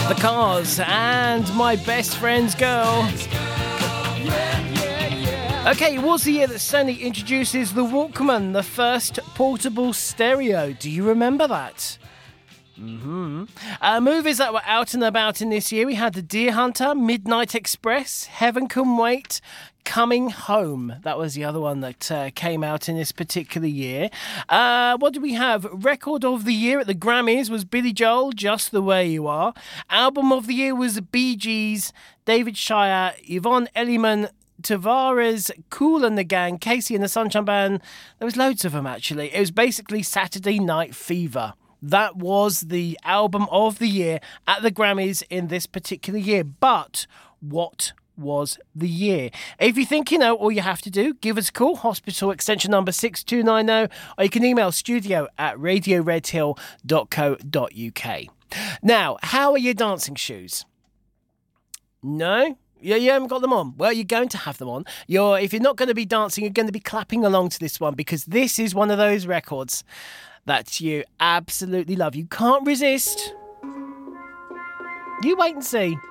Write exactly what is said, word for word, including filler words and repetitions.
The Cars and My Best Friend's Girl. Okay, it was the year that Sony introduces the Walkman, the first portable stereo. Do you remember that? Mm-hmm. Uh, movies that were out and about in this year, we had The Deer Hunter, Midnight Express, Heaven Can Wait, Coming Home. That was the other one that uh, came out in this particular year. Uh, what do we have? Record of the year at the Grammys was Billy Joel, Just the Way You Are. Album of the year was the Bee Gees, David Shire, Yvonne Elliman, Tavares, Kool and the Gang, Casey and the Sunshine Band. There was loads of them, actually. It was basically Saturday Night Fever. That was the album of the year at the Grammys in this particular year. But what was the year? If you think you know, all you have to do, give us a call, hospital extension number six two nine zero, or you can email studio at radio red hill dot co dot uk. Now, how are your dancing shoes? No? Yeah, you haven't got them on. Well, you're going to have them on. You're, if you're not going to be dancing, you're going to be clapping along to this one, because this is one of those records that you absolutely love. You can't resist. You wait and see.